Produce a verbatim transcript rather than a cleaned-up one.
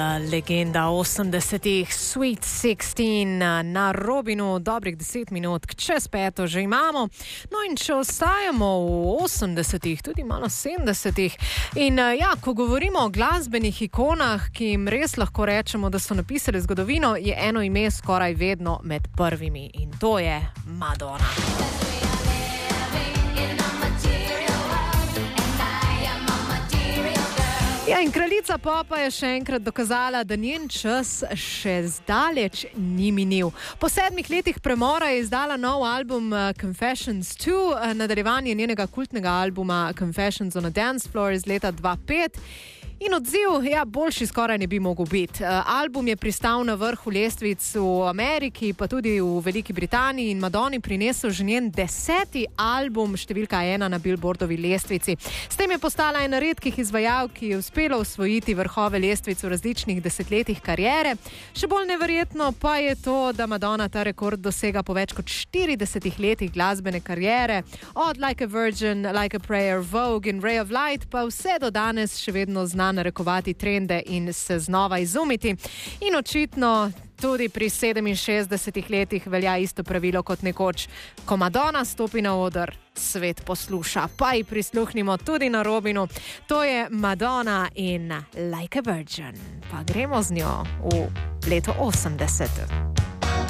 Legenda osemdesetih, Sweet šestnajst na Robinu, dobrih deset minut, čez peto že imamo. No in če ostajamo v osemdesetih, tudi malo sedemdesetih in ja, ko govorimo o glasbenih ikonah, ki jim res lahko rečemo, da so napisali zgodovino, je eno ime skoraj vedno med prvimi in to je Madonna. Ja, in kraljica popa je še enkrat dokazala, da njen čas še zdaleč ni minil. Po sedmih letih premora je izdala nov album uh, Confessions dva, nadaljevanje njenega kultnega albuma Confessions on a Dance Floor iz leta dva tisoč pet. In odziv, ja, boljši skoraj ne bi mogel biti. Album je pristal na vrhu lestvic v Ameriki, pa tudi v Veliki Britaniji in Madonni prinesel že njen deseti album, številka ena na Billboardovi lestvici. S tem je postala ena redkih izvajalk, ki je uspela osvojiti vrhove lestvic v različnih desetletjih kariere. Še bolj neverjetno pa je to, da Madonna ta rekord dosega po več kot štiridesetih letih glasbene kariere. Od Like a Virgin, Like a Prayer, Vogue in Ray of Light pa vse do danes še vedno zna narekovati trende in se znova izumiti. In očitno tudi pri sedeminšestdesetih letih velja isto pravilo kot nekoč. Ko Madonna stopi na oder, svet posluša. Pa ji prisluhnimo tudi na Robinu. To je Madonna in Like a Virgin. Pa gremo z njo v leto osemdeset.